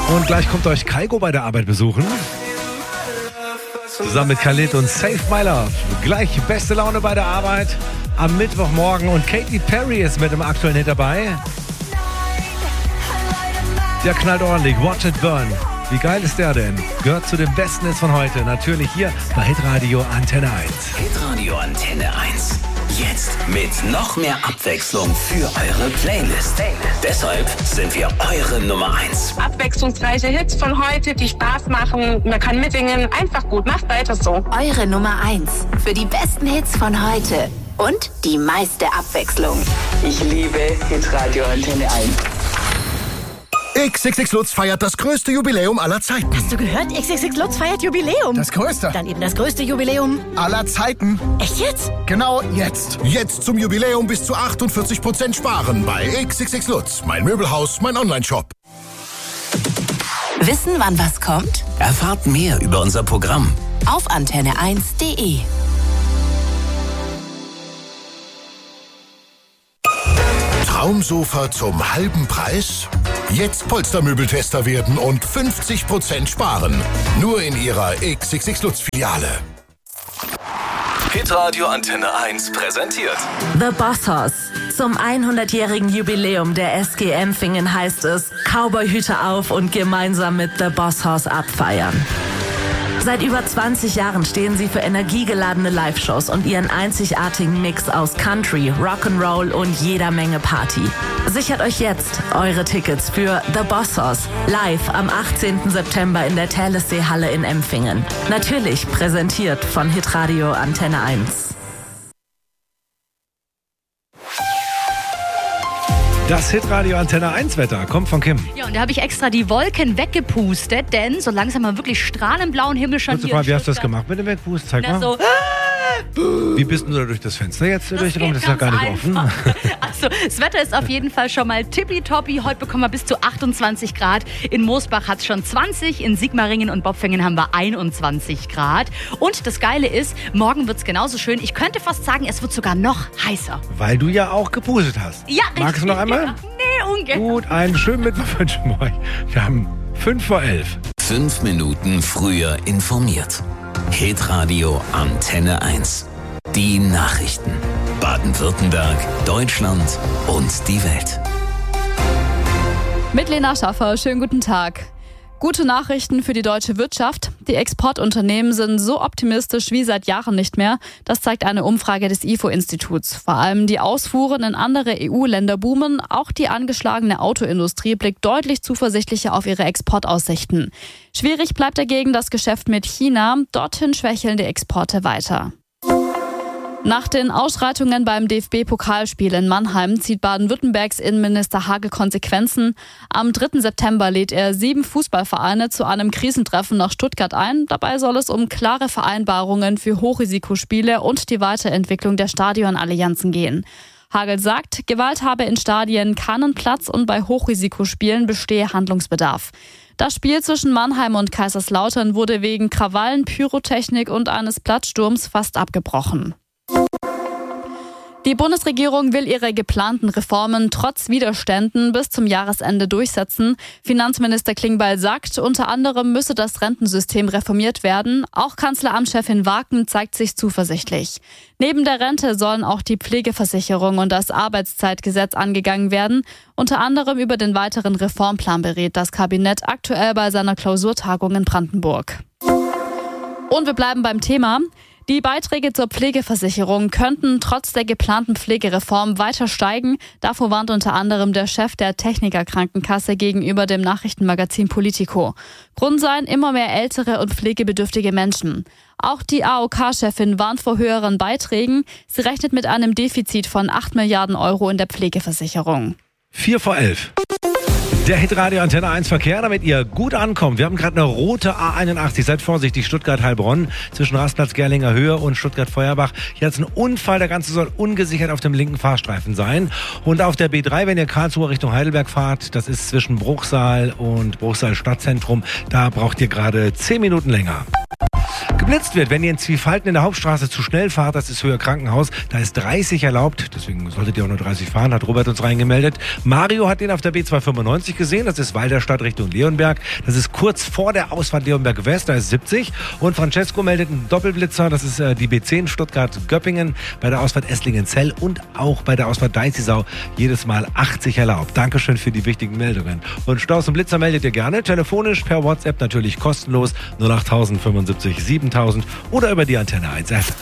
Und gleich kommt euch Kygo bei der Arbeit besuchen. Zusammen mit Khalid und Save My Love. Gleich beste Laune bei der Arbeit am Mittwochmorgen. Und Katy Perry ist mit dem aktuellen Hit dabei. Der knallt ordentlich. Watch It Burn. Wie geil ist der denn? Gehört zu den besten Hits von heute. Natürlich hier bei Hitradio Antenne 1. Hitradio Antenne 1. Jetzt mit noch mehr Abwechslung für eure Playlist. Deshalb sind wir eure Nummer 1. Abwechslungsreiche Hits von heute, die Spaß machen. Man kann mitsingen. Einfach gut. Macht weiter so. Eure Nummer 1 für die besten Hits von heute. Und die meiste Abwechslung. Ich liebe Hitradio Antenne 1. XXX Lutz feiert das größte Jubiläum aller Zeiten. Hast du gehört? XXX Lutz feiert Jubiläum. Das größte. Dann eben das größte Jubiläum aller Zeiten. Echt jetzt? Genau jetzt. Jetzt zum Jubiläum bis zu 48% sparen bei XXX Lutz. Mein Möbelhaus, mein Onlineshop. Wissen, wann was kommt? Erfahrt mehr über unser Programm Auf antenne1.de. Traumsofa zum halben Preis? Jetzt Polstermöbeltester werden und 50% sparen. Nur in Ihrer XXX Lutz-Filiale. Hitradio Antenne 1 präsentiert The Bossos. Zum 100-jährigen Jubiläum der SG Empfingen heißt es, Cowboyhüte auf und gemeinsam mit The Bossos abfeiern. Seit über 20 Jahren stehen sie für energiegeladene Live-Shows und ihren einzigartigen Mix aus Country, Rock'n'Roll und jeder Menge Party. Sichert euch jetzt eure Tickets für The Bossos live am 18. September in der Thalessee-Halle in Empfingen. Natürlich präsentiert von Hitradio Antenne 1. Das Hitradio Antenne 1 Wetter kommt von Kim. Ja, und da habe ich extra die Wolken weggepustet, denn so langsam mal wirklich strahlend blauen Himmel schon hier. Wie hast du das gemacht mit dem Wegpusten? Zeig mal. So, wie bist du da durch das Fenster jetzt durchgekommen? Das ist ja gar nicht offen. Also, das Wetter ist auf jeden Fall schon mal tippitoppi. Heute bekommen wir bis zu 28 Grad. In Moosbach hat es schon 20, in Sigmaringen und Bopfingen haben wir 21 Grad. Und das Geile ist, morgen wird es genauso schön. Ich könnte fast sagen, es wird sogar noch heißer. Weil du ja auch gepustet hast. Ja, richtig. Magst du noch einmal? Ja. Nee, ungern. Gut, einen schönen Mittwoch wünschen wir euch. Wir haben 5:11. 5 Minuten früher informiert. Hitradio Antenne 1. Die Nachrichten. Baden-Württemberg, Deutschland und die Welt. Mit Lena Schaffer, schönen guten Tag. Gute Nachrichten für die deutsche Wirtschaft. Die Exportunternehmen sind so optimistisch wie seit Jahren nicht mehr. Das zeigt eine Umfrage des IFO-Instituts. Vor allem die Ausfuhren in andere EU-Länder boomen. Auch die angeschlagene Autoindustrie blickt deutlich zuversichtlicher auf ihre Exportaussichten. Schwierig bleibt dagegen das Geschäft mit China. Dorthin schwächeln die Exporte weiter. Nach den Ausschreitungen beim DFB-Pokalspiel in Mannheim zieht Baden-Württembergs Innenminister Hagel Konsequenzen. Am 3. September lädt er 7 Fußballvereine zu einem Krisentreffen nach Stuttgart ein. Dabei soll es um klare Vereinbarungen für Hochrisikospiele und die Weiterentwicklung der Stadionallianzen gehen. Hagel sagt, Gewalt habe in Stadien keinen Platz und bei Hochrisikospielen bestehe Handlungsbedarf. Das Spiel zwischen Mannheim und Kaiserslautern wurde wegen Krawallen, Pyrotechnik und eines Platzsturms fast abgebrochen. Die Bundesregierung will ihre geplanten Reformen trotz Widerständen bis zum Jahresende durchsetzen. Finanzminister Klingbeil sagt, unter anderem müsse das Rentensystem reformiert werden. Auch Kanzleramtschefin Waken zeigt sich zuversichtlich. Neben der Rente sollen auch die Pflegeversicherung und das Arbeitszeitgesetz angegangen werden. Unter anderem über den weiteren Reformplan berät das Kabinett aktuell bei seiner Klausurtagung in Brandenburg. Und wir bleiben beim Thema. Die Beiträge zur Pflegeversicherung könnten trotz der geplanten Pflegereform weiter steigen. Davor warnt unter anderem der Chef der Techniker-Krankenkasse gegenüber dem Nachrichtenmagazin Politico. Grund seien immer mehr ältere und pflegebedürftige Menschen. Auch die AOK-Chefin warnt vor höheren Beiträgen. Sie rechnet mit einem Defizit von 8 Milliarden Euro in der Pflegeversicherung. 4:11. Der Hitradio Antenne 1 Verkehr, damit ihr gut ankommt. Wir haben gerade eine rote A81. Seid vorsichtig, Stuttgart-Heilbronn zwischen Rastplatz Gerlinger Höhe und Stuttgart-Feuerbach. Hier hat es einen Unfall, der Ganze soll ungesichert auf dem linken Fahrstreifen sein. Und auf der B3, wenn ihr Karlsruhe Richtung Heidelberg fahrt, das ist zwischen Bruchsal und Bruchsal Stadtzentrum, da braucht ihr gerade 10 Minuten länger. geblitzt wird. Wenn ihr in Zwiefalten in der Hauptstraße zu schnell fahrt, das ist Höhe Krankenhaus, da ist 30 erlaubt, deswegen solltet ihr auch nur 30 fahren, hat Robert uns reingemeldet. Mario hat den auf der B295 gesehen, das ist Walderstadt Richtung Leonberg, das ist kurz vor der Ausfahrt Leonberg West, da ist 70. Und Francesco meldet einen Doppelblitzer, das ist die B10 Stuttgart-Göppingen, bei der Ausfahrt Esslingen-Zell und auch bei der Ausfahrt Deißisau jedes Mal 80 erlaubt. Dankeschön für die wichtigen Meldungen. Und Staus und Blitzer meldet ihr gerne, telefonisch, per WhatsApp natürlich kostenlos, 08000 75 7000 oder über die Antenne 1 App.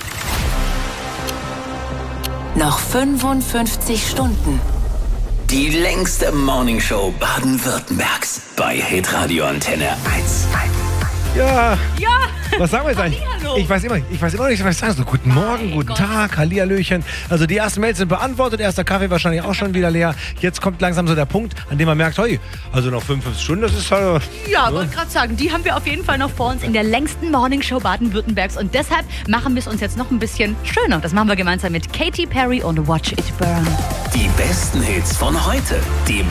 Noch 55 Stunden. Die längste Morningshow Baden-Württembergs bei Hitradio Antenne 1. Ja. Ja. Was sagen wir jetzt eigentlich? Hallihallo. Ich weiß immer nicht, was ich sagen soll. Guten Morgen, guten Tag, Hallihallöchen. Also die ersten Mails sind beantwortet, erster Kaffee wahrscheinlich auch schon wieder leer. Jetzt kommt langsam so der Punkt, an dem man merkt, hey, also noch 55 Stunden, das ist halt... Ja, wollte gerade sagen, die haben wir auf jeden Fall noch vor uns in der längsten Morningshow Baden-Württembergs und deshalb machen wir es uns jetzt noch ein bisschen schöner. Das machen wir gemeinsam mit Katy Perry und Watch It Burn. Die besten Hits von heute. Die